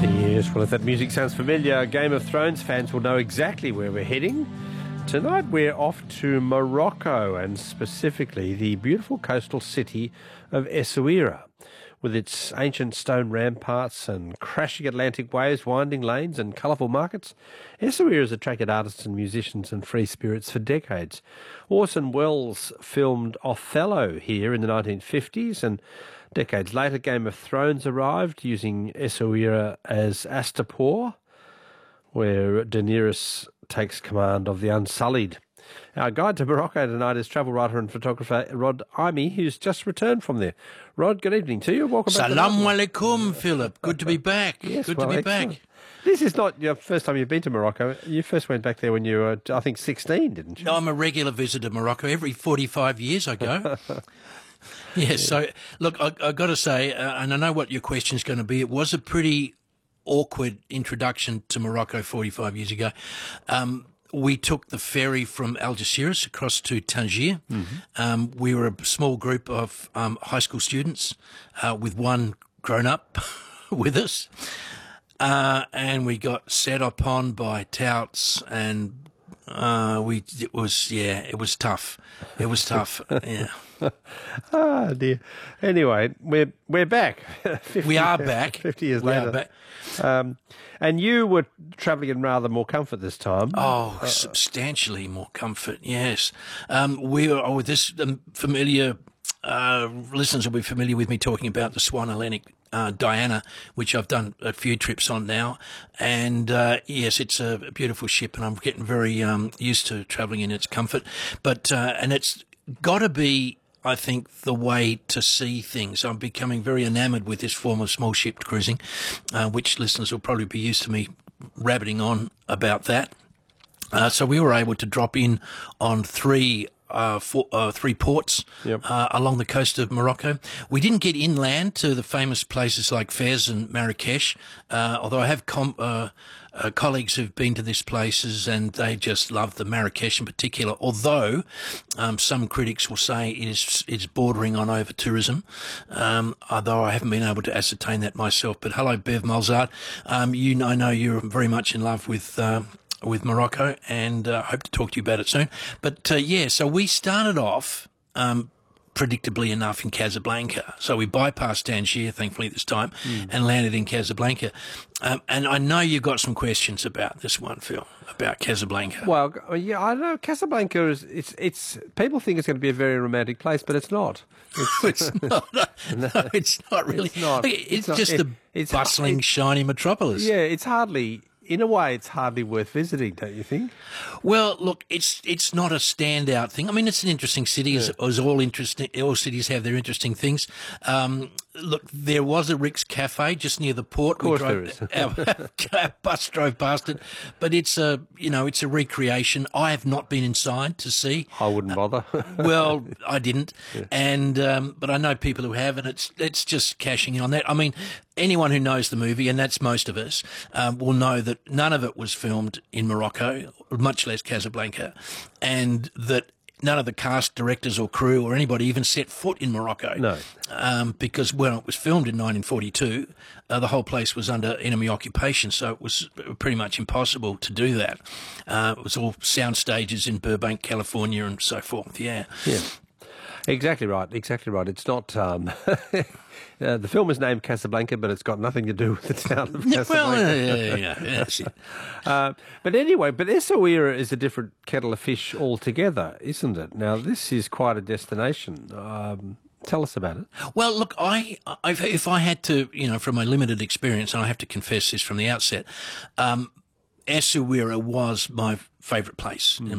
Yes, well, if that music sounds familiar, Game of Thrones fans will know exactly where we're heading. Tonight we're off to Morocco, and specifically the beautiful coastal city of Essaouira. With its ancient stone ramparts and crashing Atlantic waves, winding lanes and colourful markets, Essaouira has attracted artists and musicians and free spirits for decades. Orson Welles filmed Othello here in the 1950s, and decades later Game of Thrones arrived, using Essaouira as Astapor, where Daenerys takes command of the Unsullied. Our guide to Morocco tonight is travel writer and photographer Rod Imey, who's just returned from there. Rod, good evening to you. Welcome back. Salaam alaikum, Philip. Good to be back. Yes, good well, to be excellent. back. This is not your first time you've been to Morocco. You first went back there when you were, I think, 16, didn't you? No, I'm a regular visitor to Morocco. Every 45 years I go. Yes, so, look, I've got to say, and I know what your question's going to be, it was a pretty awkward introduction to Morocco 45 years ago. We took the ferry from Algeciras across to Tangier. Mm-hmm. We were a small group of high school students with one grown-up with us. And we got set upon by touts, and it was tough. It was tough, yeah. Oh, dear. Anyway, we're back. We are back. 50 years We later. are back. And you were travelling in rather more comfort this time. Oh, substantially more comfort, yes. Familiar listeners will be familiar with me talking about the Swan Atlantic Diana, which I've done a few trips on now. And yes, it's a beautiful ship, and I'm getting very used to travelling in its comfort. But and it's got to be, I think, the way to see things. I'm becoming very enamoured with this form of small ship cruising, which listeners will probably be used to me rabbiting on about that. So we were able to drop in on three ports along the coast of Morocco. We didn't get inland to the famous places like Fez and Marrakesh, although I have colleagues who've been to these places and they just love the Marrakesh in particular, although some critics will say it's bordering on over-tourism, although I haven't been able to ascertain that myself. But hello, Bev Malzard. I know you're very much in love with Morocco, and I hope to talk to you about it soon. But, so we started off, predictably enough, in Casablanca. So we bypassed Tangier, thankfully, this time, and landed in Casablanca. And I know you've got some questions about this one, Phil, about Casablanca. Well, yeah, I don't know. Casablanca it's people think it's going to be a very romantic place, but it's not. It's not. No, it's not really. It's not. It's just a bustling, shiny metropolis. Yeah, it's hardly. In a way, it's hardly worth visiting, don't you think? Well, look, it's not a standout thing. I mean, it's an interesting city, as all cities have their interesting things. Look, there was a Rick's Cafe just near the port. Of course there is. Our bus drove past it, but it's a recreation. I have not been inside to see. I wouldn't bother. Well, I didn't, Yeah. and but I know people who have, and it's just cashing in on that. I mean, anyone who knows the movie, and that's most of us, will know that none of it was filmed in Morocco, much less Casablanca, and that none of the cast, directors or crew or anybody even set foot in Morocco. No. Because when it was filmed in 1942, the whole place was under enemy occupation, so it was pretty much impossible to do that. It was all sound stages in Burbank, California and so forth, yeah. Yeah. Exactly right. It's not. The film is named Casablanca, but it's got nothing to do with the town of Casablanca. Well, yeah, that's it. But anyway, Essaouira is a different kettle of fish altogether, isn't it? Now, this is quite a destination. Tell us about it. Well, look, if I had to, from my limited experience, and I have to confess this from the outset, Essaouira was my favourite place in